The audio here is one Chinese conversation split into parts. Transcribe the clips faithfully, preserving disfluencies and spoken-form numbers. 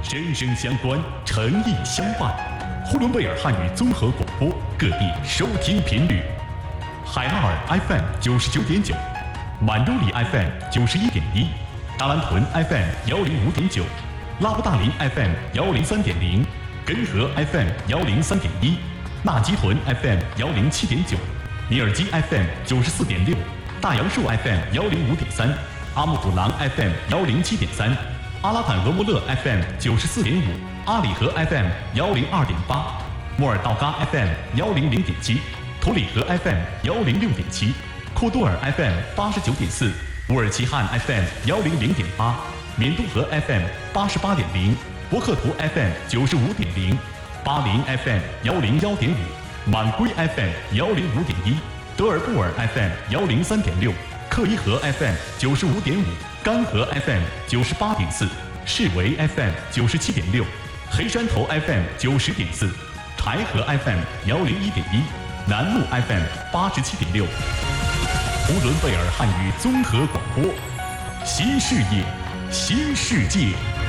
生生相关，诚意相伴。呼伦贝尔汉语综合广播各地收听频率：海拉尔 F M 九十九点九，满洲里 F M 九十一点一，大兰屯 F M 幺零五点九，拉布大林 F M 幺零三点零，根河 F M 幺零三点一，纳基屯 F M 幺零七点九，尼尔基 F M 九十四点六，大杨树 F M 幺零五点三，阿木土朗 F M 幺零七点三。阿拉坦俄莫勒 F M 九十四点五，阿里河 F M 幺零二点八，莫尔道嘎 F M 幺零零点七，图里河 F M 幺零六点七，库多尔 F M 八十九点四，乌尔齐汉 F M 幺零零点八，缅都河 F M 八十八点零，博克图 F M 九十五点零，巴林 F M 幺零幺点五，满归 F M 幺零五点一，德尔布尔 F M 幺零三点六，克伊河 F M 九十五点五。甘河 F M 九十八点四，士维 F M 九十七点六，黑山头 F M 九十点四，台河 F M 幺零一点一，南路 F M 八十七点六。呼伦贝尔汉语综合广播，新视野，新世界。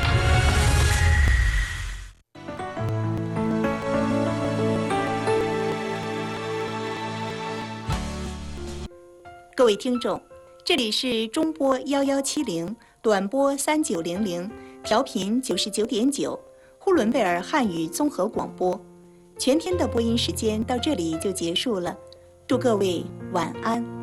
各位听众。这里是中波幺幺七零，短波三九零零，调频九十九点九，呼伦贝尔汉语综合广播。全天的播音时间到这里就结束了，祝各位晚安。